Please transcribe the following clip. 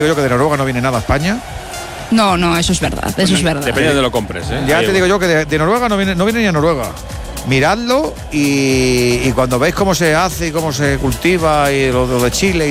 Yo que de Noruega no viene nada a España. No, eso es verdad, eso es verdad. Depende de donde lo compres, ¿eh? Ya te digo yo que de Noruega no viene ni a Noruega. Miradlo y cuando veis cómo se hace y cómo se cultiva y lo de Chile